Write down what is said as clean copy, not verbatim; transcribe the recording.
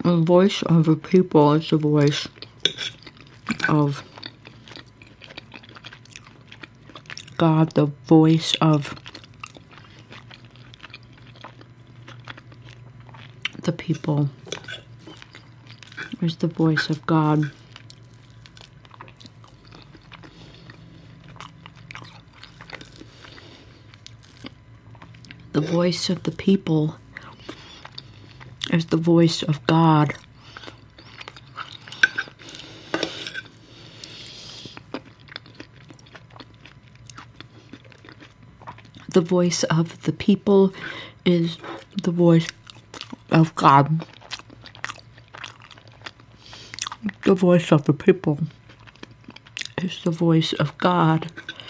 The voice of the people is the voice of God. The voice of the people is the voice of God. The voice of the people is the voice of God. The voice of the people is the voice of God. The voice of the people is the voice of God.